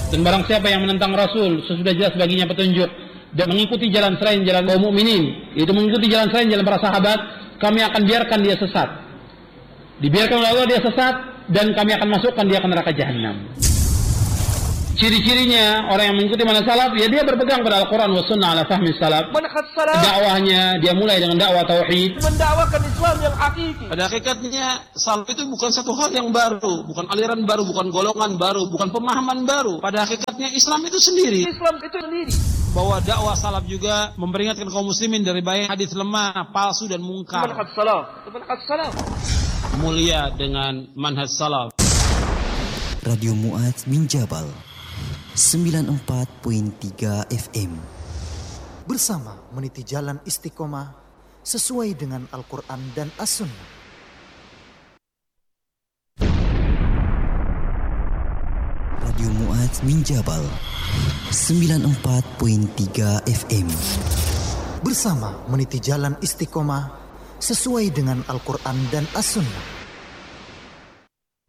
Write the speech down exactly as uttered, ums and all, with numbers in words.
Dan barang siapa yang menentang Rasul sesudah jelas baginya petunjuk dan mengikuti jalan selain jalan kaum mukminin, itu mengikuti jalan selain jalan para sahabat, kami akan biarkan dia sesat. Dibiarkan oleh Allah dia sesat dan kami akan masukkan dia ke neraka jahanam. Ciri-cirinya orang yang mengikuti manhaj salaf, ya dia berpegang pada Al-Quran wa sunnah ala fahmi salaf. Dakwahnya dia mulai dengan dakwah tauhid, mendakwakan Islam yang hakiki. Pada hakikatnya salaf itu bukan satu hal yang baru, bukan aliran baru, bukan golongan baru, bukan pemahaman baru. Pada hakikatnya Islam itu sendiri. Islam itu sendiri. Bahwa dakwah salaf juga memperingatkan kaum muslimin dari bahaya hadis lemah, palsu dan mungkar. Manhaj salaf, manhaj salaf. Mulia dengan manhaj salaf. Radio Mu'adz bin Jabal sembilan puluh empat koma tiga F M. Bersama meniti jalan istiqomah sesuai dengan Al-Quran dan As-Sunnah. Radio Mu'adz bin Jabal sembilan puluh empat koma tiga F M. Bersama meniti jalan istiqomah sesuai dengan Al-Quran dan As-Sunnah.